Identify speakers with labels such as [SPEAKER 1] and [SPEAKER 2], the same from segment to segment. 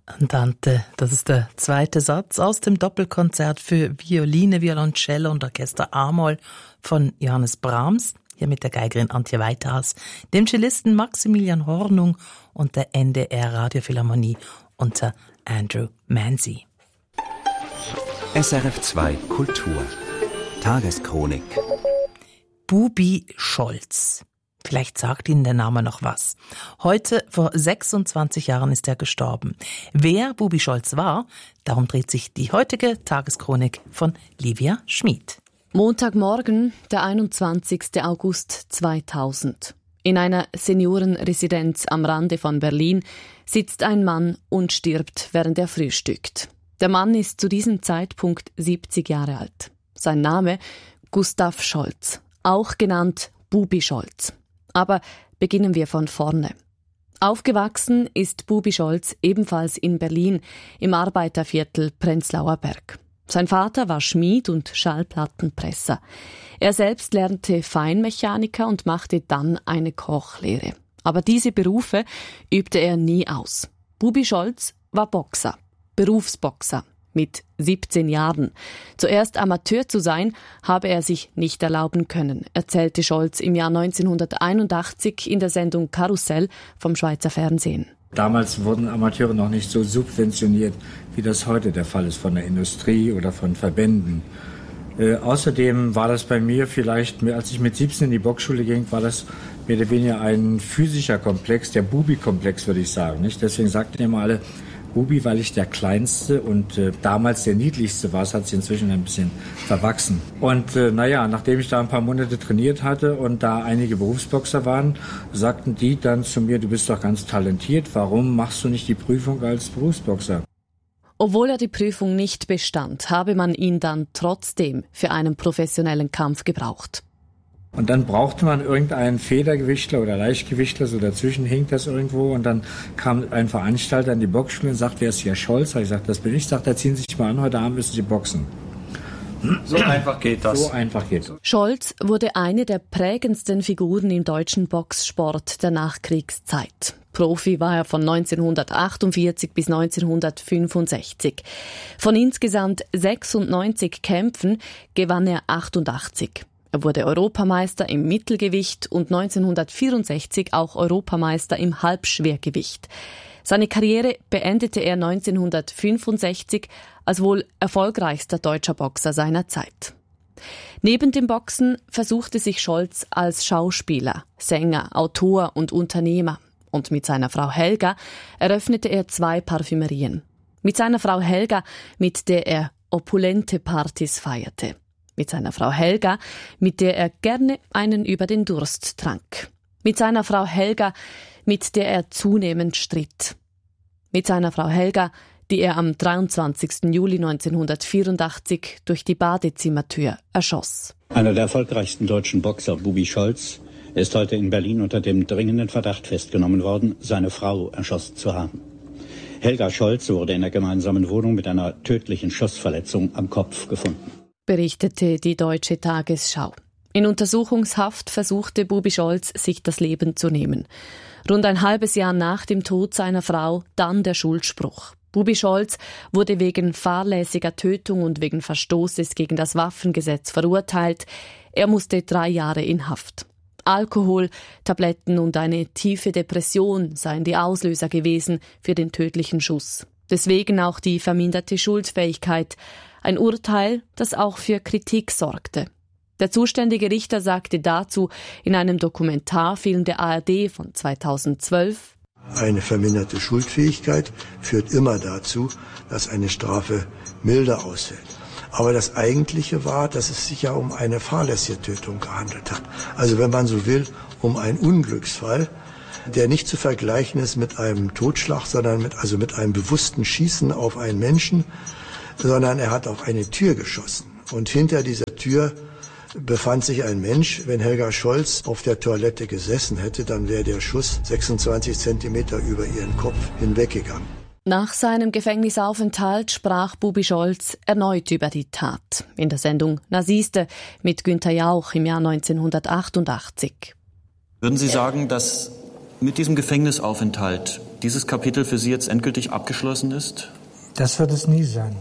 [SPEAKER 1] Andante, das ist der zweite Satz aus dem Doppelkonzert für Violine, Violoncello und Orchester A-Moll von Johannes Brahms, hier mit der Geigerin Antje Weithas, dem Cellisten Maximilian Hornung und der NDR Radiophilharmonie unter Andrew Manzi.
[SPEAKER 2] SRF 2 Kultur Tageschronik.
[SPEAKER 1] Bubi Scholz. Vielleicht sagt Ihnen der Name noch was. Heute, vor 26 Jahren, ist er gestorben. Wer Bubi Scholz war, darum dreht sich die heutige Tageschronik von Livia Schmid.
[SPEAKER 3] Montagmorgen, der 21. August 2000. In einer Seniorenresidenz am Rande von Berlin sitzt ein Mann und stirbt, während er frühstückt. Der Mann ist zu diesem Zeitpunkt 70 Jahre alt. Sein Name Gustav Scholz, auch genannt Bubi Scholz. Aber beginnen wir von vorne. Aufgewachsen ist Bubi Scholz ebenfalls in Berlin im Arbeiterviertel Prenzlauer Berg. Sein Vater war Schmied und Schallplattenpresser. Er selbst lernte Feinmechaniker und machte dann eine Kochlehre. Aber diese Berufe übte er nie aus. Bubi Scholz war Boxer, Berufsboxer. Mit 17 Jahren. Zuerst Amateur zu sein, habe er sich nicht erlauben können, erzählte Scholz im Jahr 1981 in der Sendung Karussell vom Schweizer Fernsehen.
[SPEAKER 4] Damals wurden Amateure noch nicht so subventioniert, wie das heute der Fall ist von der Industrie oder von Verbänden. Außerdem war das bei mir vielleicht, als ich mit 17 in die Boxschule ging, war das mehr oder weniger ein physischer Komplex, der Bubi-Komplex, würde ich sagen. Nicht? Deswegen sagten immer alle, Bubi, weil ich der Kleinste und damals der Niedlichste war, es hat sich inzwischen ein bisschen verwachsen. Und nachdem ich da ein paar Monate trainiert hatte und da einige Berufsboxer waren, sagten die dann zu mir, du bist doch ganz talentiert, warum machst du nicht die Prüfung als Berufsboxer?
[SPEAKER 3] Obwohl er die Prüfung nicht bestand, habe man ihn dann trotzdem für einen professionellen Kampf gebraucht.
[SPEAKER 4] Und dann brauchte man irgendeinen Federgewichtler oder Leichtgewichtler, so dazwischen hing das irgendwo. Und dann kam ein Veranstalter in die Boxschule und sagt, wer ist hier Scholz? Ich sagte, das bin ich. Sagt, da ziehen Sie sich mal an, heute Abend müssen Sie boxen.
[SPEAKER 5] So einfach geht das.
[SPEAKER 4] So einfach geht es.
[SPEAKER 3] Scholz wurde eine der prägendsten Figuren im deutschen Boxsport der Nachkriegszeit. Profi war er von 1948 bis 1965. Von insgesamt 96 Kämpfen gewann er 88. Er wurde Europameister im Mittelgewicht und 1964 auch Europameister im Halbschwergewicht. Seine Karriere beendete er 1965 als wohl erfolgreichster deutscher Boxer seiner Zeit. Neben dem Boxen versuchte sich Scholz als Schauspieler, Sänger, Autor und Unternehmer. Und mit seiner Frau Helga eröffnete er 2 Parfümerien. Mit seiner Frau Helga, mit der er opulente Partys feierte. Mit seiner Frau Helga, mit der er gerne einen über den Durst trank. Mit seiner Frau Helga, mit der er zunehmend stritt. Mit seiner Frau Helga, die er am 23. Juli 1984 durch die Badezimmertür erschoss.
[SPEAKER 6] Einer der erfolgreichsten deutschen Boxer, Bubi Scholz, ist heute in Berlin unter dem dringenden Verdacht festgenommen worden, seine Frau erschossen zu haben. Helga Scholz wurde in der gemeinsamen Wohnung mit einer tödlichen Schussverletzung am Kopf gefunden,
[SPEAKER 3] berichtete die Deutsche Tagesschau. In Untersuchungshaft versuchte Bubi Scholz, sich das Leben zu nehmen. Rund ein halbes Jahr nach dem Tod seiner Frau dann der Schuldspruch. Bubi Scholz wurde wegen fahrlässiger Tötung und wegen Verstoßes gegen das Waffengesetz verurteilt. Er musste 3 Jahre in Haft. Alkohol, Tabletten und eine tiefe Depression seien die Auslöser gewesen für den tödlichen Schuss. Deswegen auch die verminderte Schuldfähigkeit. Ein Urteil, das auch für Kritik sorgte. Der zuständige Richter sagte dazu in einem Dokumentarfilm der ARD von 2012:
[SPEAKER 7] Eine verminderte Schuldfähigkeit führt immer dazu, dass eine Strafe milder ausfällt. Aber das Eigentliche war, dass es sich ja um eine fahrlässige Tötung gehandelt hat. Also wenn man so will, um einen Unglücksfall, der nicht zu vergleichen ist mit einem Totschlag, sondern mit einem bewussten Schießen auf einen Menschen, sondern er hat auf eine Tür geschossen. Und hinter dieser Tür befand sich ein Mensch. Wenn Helga Scholz auf der Toilette gesessen hätte, dann wäre der Schuss 26 Zentimeter über ihren Kopf hinweggegangen.
[SPEAKER 3] Nach seinem Gefängnisaufenthalt sprach Bubi Scholz erneut über die Tat. In der Sendung Nasiste mit Günther Jauch im Jahr 1988.
[SPEAKER 5] Würden Sie sagen, dass mit diesem Gefängnisaufenthalt dieses Kapitel für Sie jetzt endgültig abgeschlossen ist?
[SPEAKER 4] Das wird es nie sein.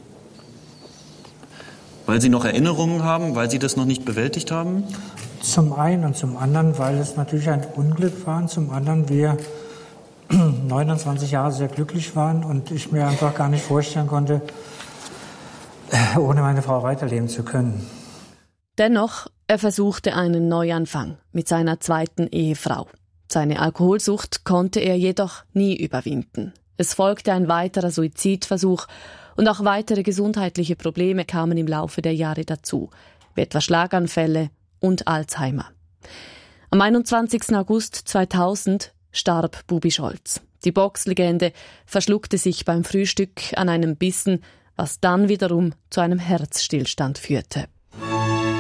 [SPEAKER 5] Weil Sie noch Erinnerungen haben, weil Sie das noch nicht bewältigt haben?
[SPEAKER 4] Zum einen und zum anderen, weil es natürlich ein Unglück war und zum anderen wir 29 Jahre sehr glücklich waren und ich mir einfach gar nicht vorstellen konnte, ohne meine Frau weiterleben zu können.
[SPEAKER 3] Dennoch, er versuchte einen Neuanfang mit seiner zweiten Ehefrau. Seine Alkoholsucht konnte er jedoch nie überwinden. Es folgte ein weiterer Suizidversuch und auch weitere gesundheitliche Probleme kamen im Laufe der Jahre dazu, wie etwa Schlaganfälle und Alzheimer. Am 21. August 2000 starb Bubi Scholz. Die Boxlegende verschluckte sich beim Frühstück an einem Bissen, was dann wiederum zu einem Herzstillstand führte.